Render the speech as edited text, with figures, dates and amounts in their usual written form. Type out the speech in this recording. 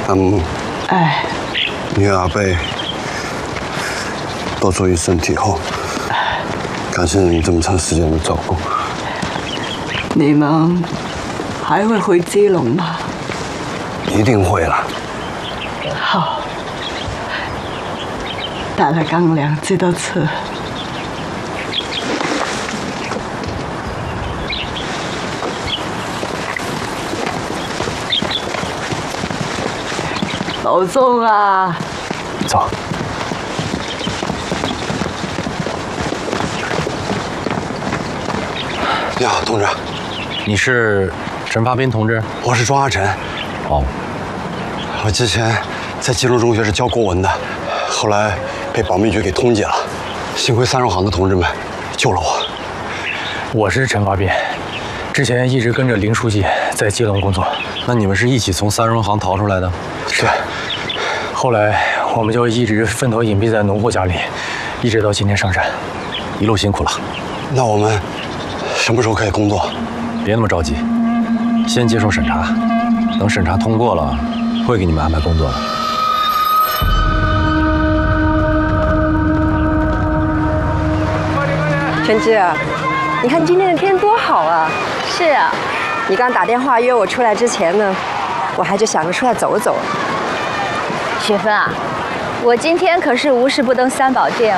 阿木， 哎， 你和阿贝都注意身体哦。感谢你这么长时间的照顾。 你们还会回基隆吗？ 一定会啦。 好，带了干粮记得吃。保重啊！ 走。你好，同志。 你是陈发斌同志？ 我是庄阿晨。 哦， 我之前在基隆中学是教国文的，后来被保密局给通缉了，幸亏三荣行的同志们救了我。 我是陈发斌，之前一直跟着林书记在基隆工作。那你们是一起从三荣行逃出来的？ 是。 后来我们就一直分头隐蔽在农户家里，一直到今天上山，一路辛苦了。 那我们什么时候可以工作？ 别那么着急，先接受审查，等审查通过了，会给你们安排工作的。 陈志，你看今天的天多好啊！ 是啊， 你刚打电话约我出来之前呢，我还就想着出来走走。 雪芬啊，我今天可是无事不登三宝殿